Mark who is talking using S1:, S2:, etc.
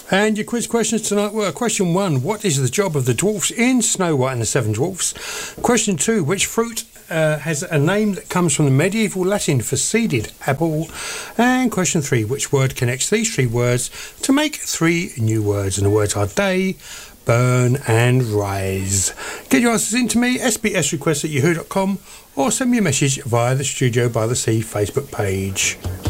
S1: And your quiz questions tonight were: question 1, what is the job of the dwarfs in Snow White and the Seven Dwarfs? Question 2, which fruit has a name that comes from the medieval Latin for seeded apple? And question 3, which word connects these 3 words to make 3 new words? And the words are day, burn and rise. Get your answers in to me, sbsrequest@yahoo.com, or send me a message via the Studio by the Sea Facebook page.